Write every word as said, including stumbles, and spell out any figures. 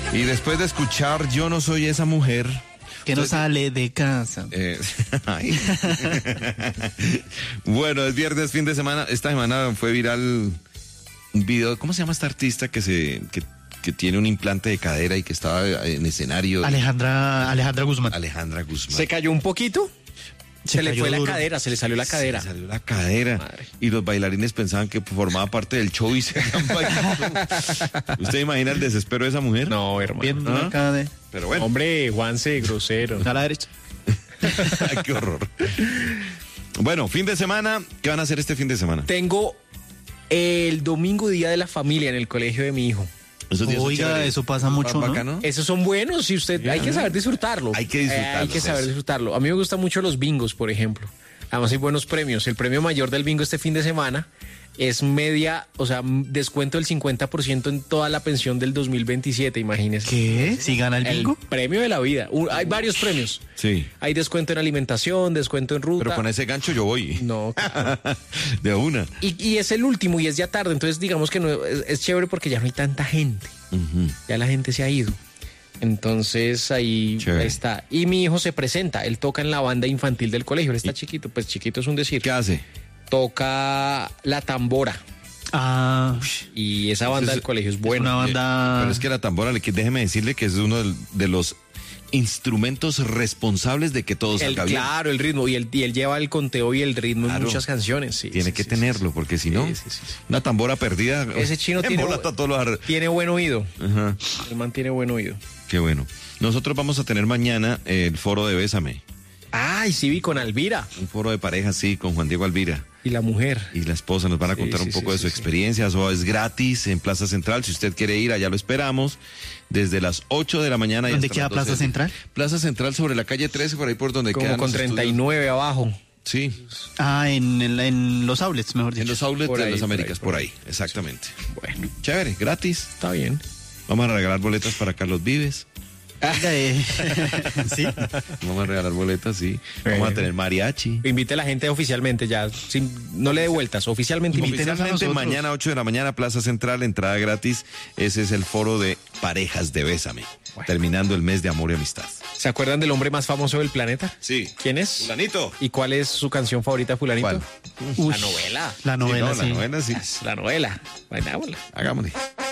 Y después de escuchar Yo no soy esa mujer... Que no sale de casa. Eh, bueno, es viernes, fin de semana. Esta semana fue viral un video. ¿Cómo se llama esta artista que se que, que tiene un implante de cadera y que estaba en escenario? Alejandra, Alejandra Guzmán. Alejandra Guzmán. ¿Se cayó un poquito? Se, se le fue duro. La cadera, se le salió la cadera. Se le salió la cadera. Madre. Y los bailarines pensaban que formaba parte del show y se habían bailado. ¿Usted imagina el desespero de esa mujer? No, hermano. Bien, ¿Ah? cadera. Pero bueno. Hombre, Juanse, grosero. A la derecha. Ay, qué horror. Bueno, fin de semana. ¿Qué van a hacer este fin de semana? Tengo el domingo Día de la Familia en el colegio de mi hijo. Oiga, eso pasa mucho, ¿no? ¿no? Esos son buenos y usted, yeah. hay que saber disfrutarlo. Hay que disfrutarlo. Eh, hay que saber eso. disfrutarlo. A mí me gustan mucho los bingos, por ejemplo. Además hay buenos premios. El premio mayor del bingo este fin de semana es media, o sea, descuento del cincuenta por ciento en toda la pensión del dos mil veintisiete, imagínese. ¿Qué? ¿Si gana el bingo? El premio de la vida. Uh, hay varios premios. Sí. Hay descuento en alimentación, descuento en ruta. Pero con ese gancho yo voy. No, claro. De una. Y, y es el último y es ya tarde, entonces digamos que no, es, es chévere porque ya no hay tanta gente. Uh-huh. Ya la gente se ha ido. Entonces ahí chévere. Está. Y mi hijo se presenta, él toca en la banda infantil del colegio, él está ¿Y? chiquito, pues chiquito es un decir. ¿Qué hace? Toca la tambora. Ah. Y esa banda es, del colegio es buena. Es una banda... Pero es que la tambora, déjeme decirle que es uno de los instrumentos responsables de que todo salga el, bien. Claro, el ritmo. Y él, y él lleva el conteo y el ritmo claro. en muchas canciones. Sí, tiene sí, que sí, tenerlo, sí, porque si no, sí, sí, sí. una tambora perdida. Ese chino tiene, los... tiene buen oído. Ajá. El man tiene buen oído. Qué bueno. Nosotros vamos a tener mañana el foro de Bésame. Ay, sí, vi con Alvira. Un foro de pareja, sí, con Juan Diego Alvira. Y la mujer. Y la esposa nos van a contar sí, un sí, poco sí, de su sí, experiencia. Eso es gratis en Plaza Central. Si usted quiere ir, allá lo esperamos. Desde las ocho de la mañana. ¿Dónde queda Plaza Central? Plaza Central sobre la calle trece, por ahí por donde queda. Como con treinta y nueve abajo. Sí. Ah, en, en, en los outlets, mejor dicho. En los outlets por de ahí, las Américas, por ahí, por ahí, por ahí. exactamente. Sí. Bueno. Chévere, gratis. Está bien. Vamos a regalar boletas para Carlos Vives. ¿Sí? Vamos a regalar boletas, sí. Vamos a tener mariachi. Invite a la gente oficialmente ya, sin, no le dé vueltas, oficialmente invite. Oficialmente mañana ocho de la mañana, Plaza Central, entrada gratis. Ese es el foro de parejas de Bésame. Bueno. Terminando el mes de amor y amistad. ¿Se acuerdan del hombre más famoso del planeta? Sí. ¿Quién es? Fulanito. ¿Y cuál es su canción favorita, Fulanito? ¿Cuál? Uy, la novela. La novela, sí. No, sí. La novela, sí. La novela. Vainámosla. Hagámosle.